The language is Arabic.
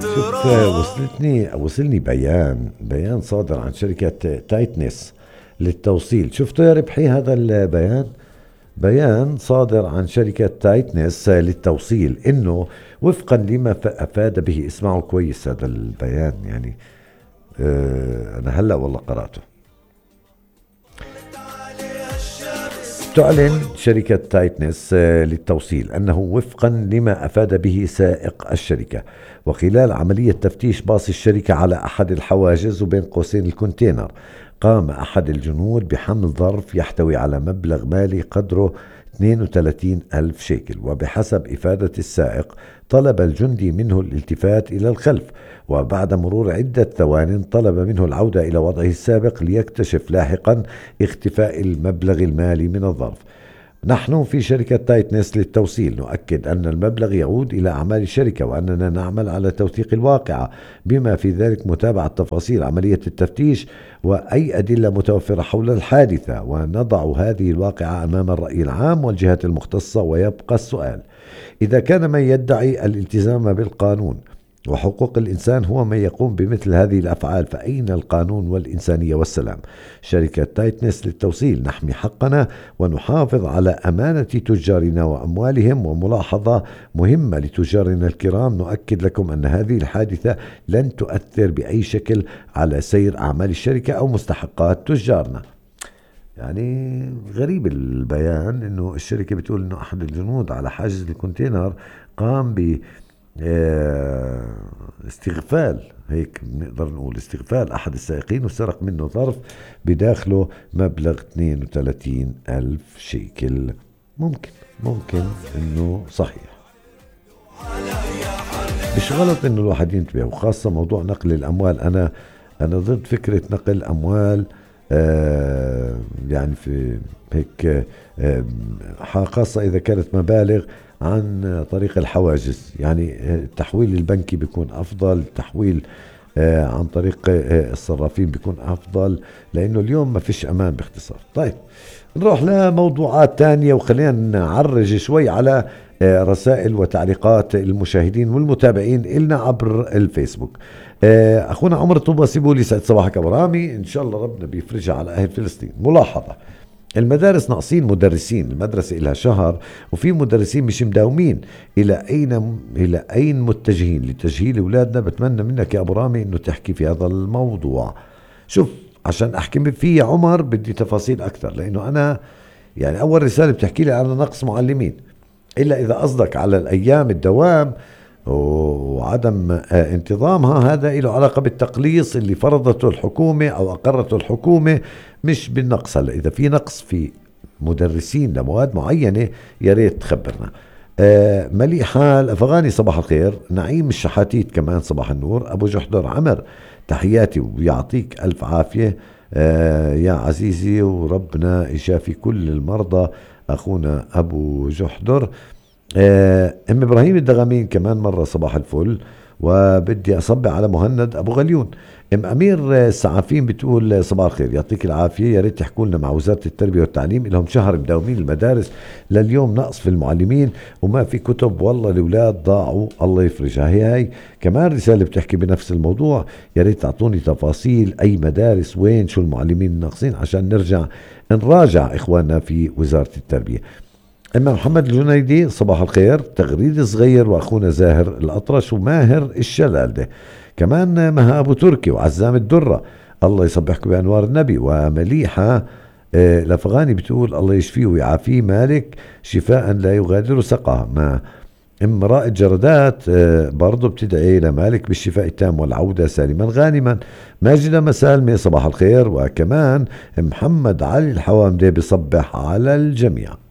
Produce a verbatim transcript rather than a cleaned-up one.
شوف، وصلتني وصلني بيان بيان صادر عن شركة تايتنس للتوصيل. شفتوا يا ربحي هذا البيان؟ بيان صادر عن شركة تايتنس للتوصيل، انه وفقا لما افاد به، اسمعوا كويس هذا البيان يعني، اه انا هلأ والله قرأته. تعلن شركة تايتنس للتوصيل أنه وفقا لما أفاد به سائق الشركة وخلال عملية تفتيش باص الشركة على أحد الحواجز وبين قوسين الكونتينر، قام أحد الجنود بحمل ظرف يحتوي على مبلغ مالي قدره اثنين وثلاثين ألف شيكل. وبحسب إفادة السائق طلب الجندي منه الالتفات إلى الخلف، وبعد مرور عدة ثوان طلب منه العودة إلى وضعه السابق ليكتشف لاحقا اختفاء المبلغ المالي من الظرف. نحن في شركة تايتنس للتوصيل نؤكد أن المبلغ يعود إلى أعمال الشركة، وأننا نعمل على توثيق الواقعة بما في ذلك متابعة تفاصيل عملية التفتيش وأي أدلة متوفرة حول الحادثة، ونضع هذه الواقعة أمام الرأي العام والجهات المختصة. ويبقى السؤال: إذا كان من يدعي الالتزام بالقانون وحقوق الإنسان هو من يقوم بمثل هذه الأفعال، فأين القانون والإنسانية والسلام؟ شركة تايتنس للتوصيل نحمي حقنا ونحافظ على أمانة تجارنا وأموالهم. وملاحظة مهمة لتجارنا الكرام: نؤكد لكم أن هذه الحادثة لن تؤثر بأي شكل على سير أعمال الشركة أو مستحقات تجارنا. يعني غريب البيان، إنه الشركة بتقول إنه أحد الجنود على حاجز الكونتينر قام ب استغفال، هيك بنقدر نقول استغفال أحد السائقين وسرق منه ظرف بداخله مبلغ اثنين وثلاثين ألف شيكل. ممكن ممكن إنه صحيح، مش غلط إنه الواحد ينتبه، وخاصة موضوع نقل الأموال. أنا أنا ضد فكرة نقل أموال آه يعني في هيك آه خاصة إذا كانت مبالغ عن طريق الحواجز. يعني التحويل البنكي بيكون أفضل، التحويل عن طريق الصرافين بيكون أفضل، لأنه اليوم ما فيش أمان باختصار. طيب نروح لموضوعات تانية، وخلينا نعرج شوي على رسائل وتعليقات المشاهدين والمتابعين إلنا عبر الفيسبوك. أخونا عمر طوبة سيبولي، سعد صباحك أبو رامي، إن شاء الله ربنا بيفرجها على أهل فلسطين. ملاحظة: المدارس ناقصين مدرسين، المدرسة إلها شهر وفي مدرسين مش مداومين. إلى أين إلى أين متجهين لتجهيل أولادنا؟ بتمنى منك يا أبو رامي إنه تحكي في هذا الموضوع. شوف، عشان أحكي فيه يا عمر بدي تفاصيل أكثر، لأنه أنا يعني أول رسالة بتحكي لي على نقص معلمين، إلا إذا قصدك على الأيام الدوام وعدم انتظامها، هذا له علاقة بالتقليص اللي فرضته الحكومة أو أقرته الحكومة، مش بالنقص. هلا إذا في نقص في مدرسين لمواد معينة يا ريت تخبرنا. آه مليحة الأفغاني صباح الخير. نعيم الشحاتيت كمان صباح النور. أبو جحدر عمر تحياتي ويعطيك ألف عافية آه يا عزيزي، وربنا يشافي كل المرضى. أخونا أبو جحدر. آه ام ابراهيم الدغامين كمان مرة صباح الفل، وبدي اصبع على مهند ابو غليون. ام امير السعافين بتقول صباح الخير، يعطيك العافية، يا ريت تحكوا لنا مع وزارة التربية والتعليم، لهم شهر مداومين المدارس لليوم نقص في المعلمين وما في كتب، والله الاولاد ضاعوا، الله يفرجها. هي هاي كمان رسالة بتحكي بنفس الموضوع، يا ريت تعطوني تفاصيل اي مدارس وين، شو المعلمين الناقصين عشان نرجع نراجع اخواننا في وزارة التربية. اما محمد الجنيدي صباح الخير، تغريد صغير، واخونا زاهر الاطرش وماهر الشلال ده كمان، مها ابو تركي وعزام الدرة، الله يصبحكم بانوار النبي. ومليحة آه الافغاني بتقول الله يشفيه ويعافيه مالك شفاء لا يغادر سقما. ما ام رائد جردات آه برضو بتدعي لمالك بالشفاء التام والعودة سالما غانما. ماجدة مسالمي صباح الخير، وكمان محمد علي الحوامدي بصبح على الجميع.